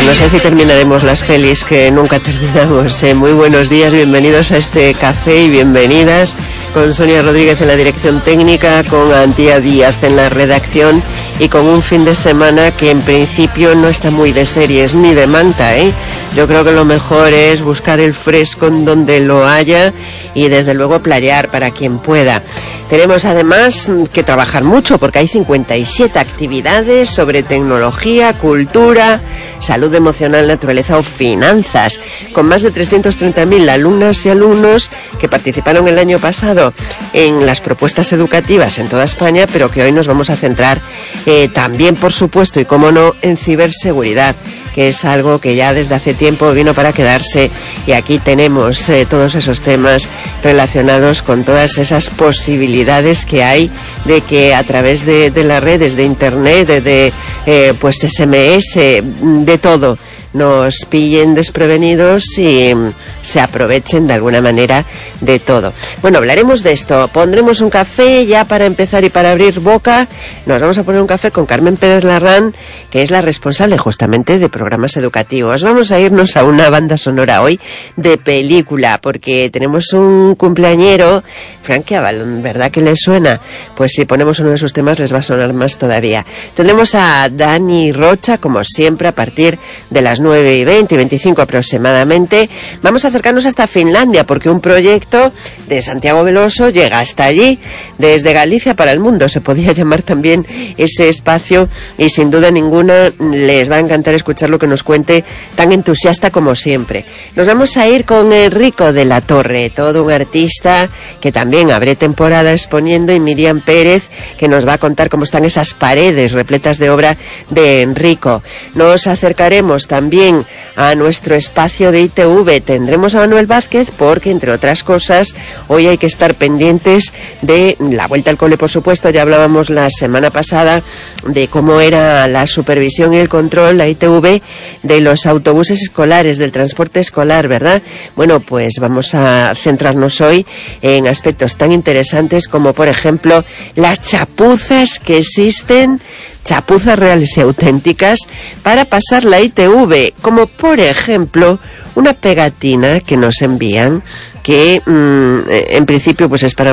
no sé si terminaremos las pelis que nunca terminamos. Muy buenos días, bienvenidos a este café y bienvenidas, con Sonia Rodríguez en la dirección técnica, con Antía Díaz en la redacción y con un fin de semana que en principio no está muy de series ni de manta, ¿eh? Yo creo que lo mejor es buscar el fresco en donde lo haya y desde luego playar para quien pueda. Tenemos además que trabajar mucho porque hay 57 actividades sobre tecnología, cultura, salud emocional, naturaleza o finanzas, con más de 330.000 alumnas y alumnos que participaron el año pasado en las propuestas educativas en toda España, pero que hoy nos vamos a centrar también, por supuesto, y cómo no, en ciberseguridad, que es algo que ya desde hace tiempo vino para quedarse, y aquí tenemos todos esos temas relacionados con todas esas posibilidades que hay de que a través de las redes, de internet, de pues SMS, de todo, nos pillen desprevenidos y se aprovechen de alguna manera de todo. Bueno, hablaremos de esto, pondremos un café ya para empezar y para abrir boca. Nos vamos a poner un café con Carmen Pérez Larrán, que es la responsable justamente de programas educativos. Vamos a irnos a una banda sonora hoy de película, porque tenemos un cumpleañero, Frankie Avalon, ¿verdad que les suena? Pues si ponemos uno de sus temas les va a sonar más todavía. Tendremos a Dani Rocha, como siempre, a partir de las 9:20 y 25 aproximadamente. Vamos a acercarnos hasta Finlandia, porque un proyecto de Santiago Veloso llega hasta allí, desde Galicia para el mundo, se podía llamar también ese espacio, y sin duda ninguna les va a encantar escuchar lo que nos cuente, tan entusiasta como siempre. Nos vamos a ir con Enrico de la Torre, todo un artista que también abre temporada exponiendo, y Miriam Pérez, que nos va a contar cómo están esas paredes repletas de obra de Enrico. Nos acercaremos también a nuestro espacio de ITV, tendremos a Manuel Vázquez, porque entre otras cosas hoy hay que estar pendientes de la vuelta al cole, por supuesto. Ya hablábamos la semana pasada de cómo era la supervisión y el control, la ITV, de los autobuses escolares, del transporte escolar, ¿verdad? Bueno, pues vamos a centrarnos hoy en aspectos tan interesantes como, por ejemplo, las chapuzas que existen, chapuzas reales y auténticas, para pasar la ITV, como por ejemplo una pegatina que nos envían, que en principio pues es para,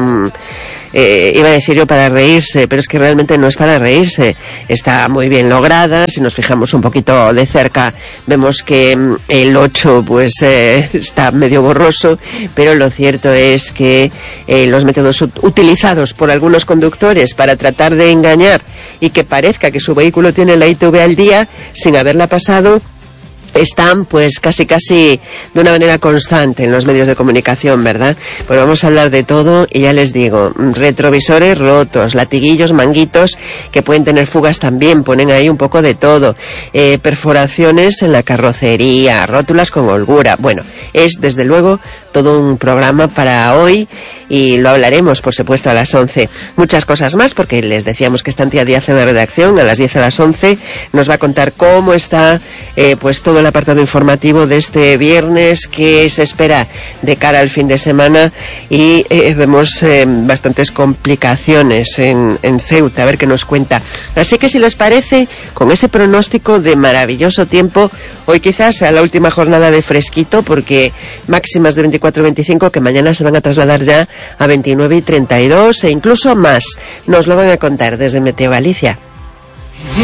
iba a decir yo para reírse, pero es que realmente no es para reírse, está muy bien lograda. Si nos fijamos un poquito de cerca vemos que el 8 pues está medio borroso, pero lo cierto es que los métodos utilizados por algunos conductores para tratar de engañar y que parezca que su vehículo tiene la ITV al día sin haberla pasado, están pues casi de una manera constante en los medios de comunicación, ¿verdad? Pues vamos a hablar de todo, y ya les digo, retrovisores rotos, latiguillos, manguitos que pueden tener fugas también, ponen ahí un poco de todo, perforaciones en la carrocería, rótulas con holgura. Bueno, es desde luego todo un programa para hoy, y lo hablaremos por supuesto a las 11. Muchas cosas más, porque les decíamos que está Antía Díaz en la redacción. A las 10 a las 11 nos va a contar cómo está pues todo el apartado informativo de este viernes, que se espera de cara al fin de semana, y vemos bastantes complicaciones en Ceuta, a ver qué nos cuenta. Así que si les parece, con ese pronóstico de maravilloso tiempo, hoy quizás sea la última jornada de fresquito, porque máximas de 24-25 que mañana se van a trasladar ya a 29 y 32 e incluso más. Nos lo van a contar desde Meteo Galicia.